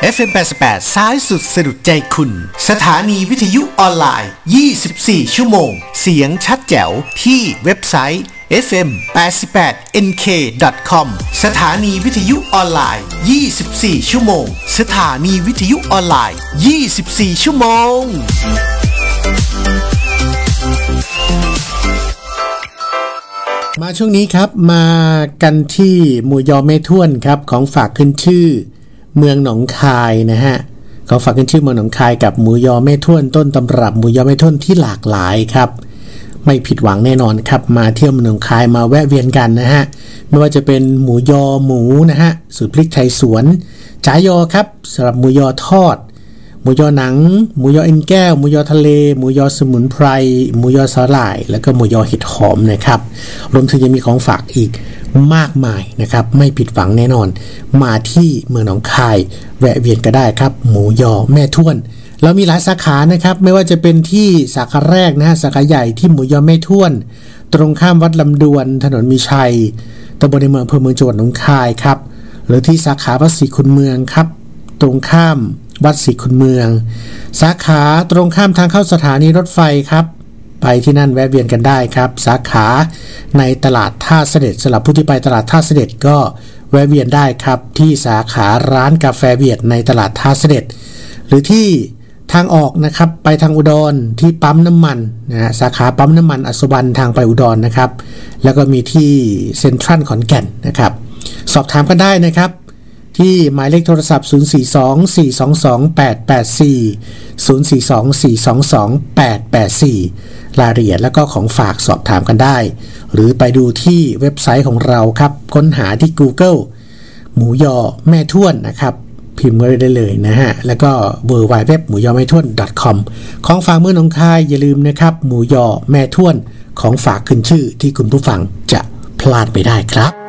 FM 88ซ้ายสุดสะดุดใจคุณสถานีวิทยุออนไลน์24ชั่วโมงเสียงชัดแจ๋วที่เว็บไซต์ fm88nk.com สถานีวิทยุออนไลน์24ชั่วโมงสถานีวิทยุออนไลน์24ชั่วโมงมาช่วงนี้ครับมากันที่หมู่ยอแม่ท้วนครับของฝากขึ้นชื่อเมืองหนองคายนะฮะเขาฝากขึ้นชื่อเมืองหนองคายกับหมูยอแม่ท้วนต้นตำรับหมูยอแม่ท้วนที่หลากหลายครับไม่ผิดหวังแน่นอนครับมาเที่ยวเมืองหนองคายมาแวะเวียนกันนะฮะไม่ว่าจะเป็นหมูยอหมูนะฮะสูตรพริกไทยสวนจ๋ายอครับสำหรับหมูยอทอดหมูยอหนังหมูยอเอ็นแก้วหมูยอทะเลหมูยอสมุนไพรหมูยอสาหร่ายแล้วก็หมูยอเห็ดหอมนะครับรวมถึงยังมีของฝากอีกมากมายนะครับไม่ผิดหวังแน่นอนมาที่เมืองหนองคายแวะเวียนก็ได้ครับหมูยอแม่ท้วนเรามีหลายสาขานะครับไม่ว่าจะเป็นที่สาขาแรกนะฮะสาขาใหญ่ที่หมูยอแม่ท้วนตรงข้ามวัดลำดวนถนนมีชัยตำบลในเมืองอำเภอเมืองจังหวัดหนองคายครับหรือที่สาขาวัดศรีคุณเมืองครับตรงข้ามวัดศรีคุณเมืองสาขาตรงข้ามทางเข้าสถานีรถไฟครับไปที่นั่นแวะเวียนกันได้ครับสาขาในตลาดท่าเสด็จสำหรับผู้ที่ไปตลาดท่าเสด็จก็แวะเวียนได้ครับที่สาขาร้านกาแฟเวียดในตลาดท่าเสด็จหรือที่ทางออกนะครับไปทางอุดรที่ปั๊มน้ำมันนะฮะสาขาปั๊มน้ำมันอัศวรรณทางไปอุดรนะครับแล้วก็มีที่เซ็นทรัลขอนแก่นนะครับสอบถามกันได้นะครับที่หมายเลขโทรศัพท์042-422-884 รายละเอียดแล้วก็ของฝากสอบถามกันได้หรือไปดูที่เว็บไซต์ของเราครับค้นหาที่ Google หมูยอแม่ท้วนนะครับพิมพ์ได้เลยนะฮะแล้วก็ www หมูยอแม่ท้วน .com ของฝากเมืองหนองคายอย่าลืมนะครับหมูยอแม่ท้วนของฝากขึ้นชื่อที่คุณผู้ฟังจะพลาดไปได้ครับ